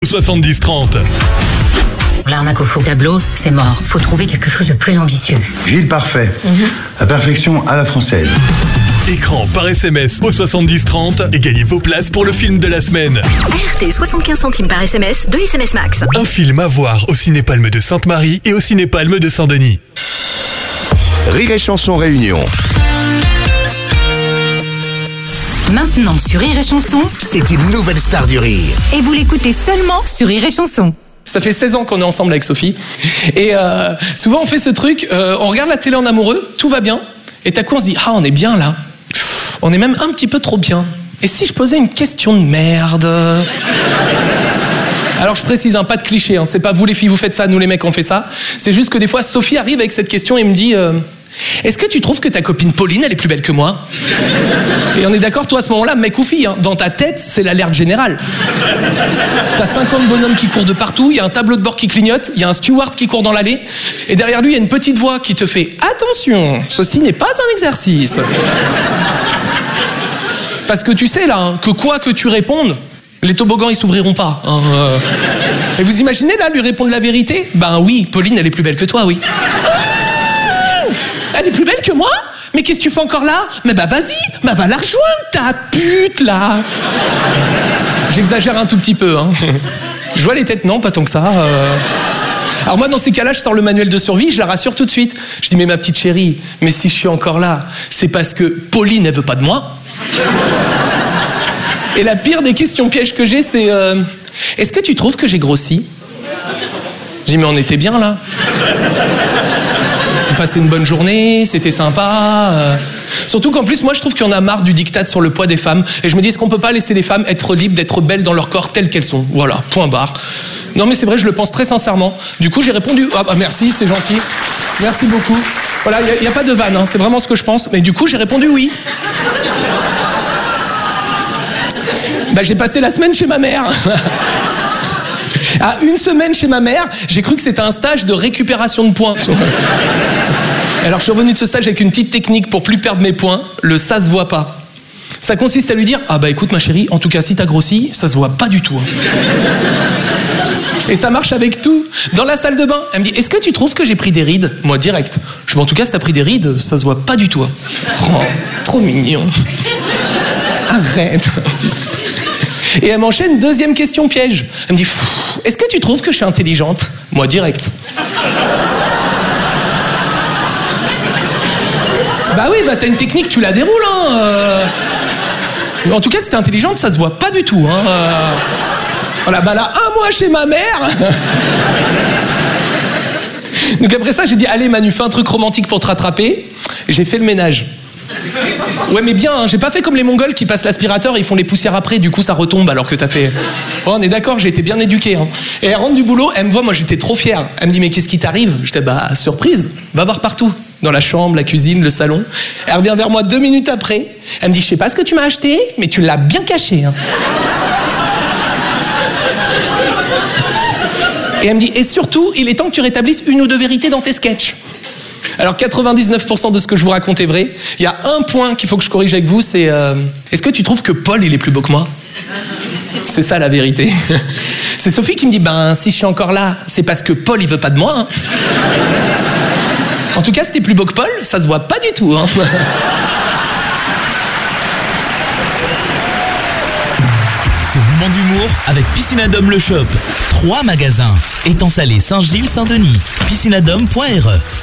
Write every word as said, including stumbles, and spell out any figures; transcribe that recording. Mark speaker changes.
Speaker 1: soixante-dix trente.
Speaker 2: L'arnaque au faux tableau, c'est mort. Faut trouver quelque chose de plus ambitieux.
Speaker 3: Gilles Parfait. Mm-hmm. La perfection à la française.
Speaker 1: Écran par S M S au soixante-dix trente et gagnez vos places pour le film de la semaine.
Speaker 4: R T, soixante-quinze centimes par S M S, deux S M S max.
Speaker 1: Un film à voir au Ciné-Palme de Sainte-Marie et au Ciné-Palme de Saint-Denis.
Speaker 5: Rire et Chanson Réunion.
Speaker 2: Maintenant sur Rire et Chanson,
Speaker 5: c'est une nouvelle star du rire.
Speaker 2: Et vous l'écoutez seulement sur Rire et Chanson.
Speaker 6: Ça fait seize ans qu'on est ensemble avec Sophie. Et euh, souvent on fait ce truc, euh, on regarde la télé en amoureux, tout va bien. Et d'un coup on se dit, ah on est bien là. On est même un petit peu trop bien. Et si je posais une question de merde? Alors je précise, hein, pas de cliché, hein, c'est pas vous les filles vous faites ça, nous les mecs on fait ça. C'est juste que des fois Sophie arrive avec cette question et me dit euh, est-ce que tu trouves que ta copine Pauline elle est plus belle que moi? Et on est d'accord, toi à ce moment-là, mec ou fille, hein, dans ta tête c'est l'alerte générale. T'as cinquante bonhommes qui courent de partout, il y a un tableau de bord qui clignote, il y a un steward qui court dans l'allée, et derrière lui il y a une petite voix qui te fait attention, ceci n'est pas un exercice. Parce que tu sais là, hein, que quoi que tu répondes, les toboggans ils s'ouvriront pas. Hein, euh... Et vous imaginez là lui répondre la vérité? Ben oui, Pauline elle est plus belle que toi, oui. Elle est plus belle que moi? Mais qu'est-ce que tu fais encore là? Mais bah vas-y, bah va la rejoindre ta pute là. J'exagère un tout petit peu, hein. Je vois les têtes, non, pas tant que ça. Euh... Alors moi dans ces cas-là, je sors le manuel de survie, je la rassure tout de suite. Je dis mais ma petite chérie, mais si je suis encore là, c'est parce que Pauline elle veut pas de moi. Et la pire des questions pièges que j'ai, c'est euh, est-ce que tu trouves que j'ai grossi? Je dis mais on était bien là. On passait une bonne journée, c'était sympa. Euh... Surtout qu'en plus, moi je trouve qu'on a marre du diktat sur le poids des femmes. Et je me dis, est-ce qu'on peut pas laisser les femmes être libres, d'être belles dans leur corps telles qu'elles sont? Voilà, point barre. Non mais c'est vrai, je le pense très sincèrement. Du coup j'ai répondu, ah bah merci, c'est gentil. Merci beaucoup. Voilà, il n'y a, a pas de vanne, hein, c'est vraiment ce que je pense. Mais du coup j'ai répondu oui. Bah j'ai passé la semaine chez ma mère. À une semaine chez ma mère, j'ai cru que c'était un stage de récupération de points. Alors je suis revenu de ce stage avec une petite technique pour plus perdre mes points, le ça se voit pas. Ça consiste à lui dire, ah bah écoute ma chérie, en tout cas si t'as grossi, ça se voit pas du tout. Hein. Et ça marche avec tout. Dans la salle de bain, elle me dit, est-ce que tu trouves que j'ai pris des rides? Moi direct. Je dis, en tout cas si t'as pris des rides, ça se voit pas du tout. Hein. Oh, trop mignon. Arrête. Et elle m'enchaîne, deuxième question piège. Elle me dit, est-ce que tu trouves que je suis intelligente? Moi direct. Bah oui, bah t'as une technique, tu la déroules, hein. Euh... En tout cas, si t'es intelligente, ça se voit pas du tout, hein. Euh... Voilà, bah là, un mois chez ma mère. Donc après ça, j'ai dit, allez Manu, fais un truc romantique pour te rattraper. Et j'ai fait le ménage. Ouais mais bien, hein, j'ai pas fait comme les Mongols qui passent l'aspirateur et ils font les poussières après, du coup ça retombe alors que t'as fait... Oh, on est d'accord, j'ai été bien éduqué. Hein. Et elle rentre du boulot, elle me voit, moi j'étais trop fier. Elle me dit mais qu'est-ce qui t'arrive? J'étais bah surprise, va voir partout. Dans la chambre, la cuisine, le salon. Elle revient vers moi deux minutes après, elle me dit je sais pas ce que tu m'as acheté, mais tu l'as bien caché. Hein. Et elle me dit et surtout, il est temps que tu rétablisses une ou deux vérités dans tes sketchs. Alors quatre-vingt-dix-neuf pour cent de ce que je vous raconte est vrai. Il y a un point qu'il faut que je corrige avec vous, c'est... Euh, est-ce que tu trouves que Paul, il est plus beau que moi? C'est ça la vérité. C'est Sophie qui me dit, ben si je suis encore là, c'est parce que Paul, il veut pas de moi. Hein. En tout cas, si t'es plus beau que Paul, ça se voit pas du tout. Hein.
Speaker 7: C'est le moment d'humour avec Piscinadome le Shop. Trois magasins. Étang Salé, Saint-Gilles, Saint-Denis. piscinadome point r e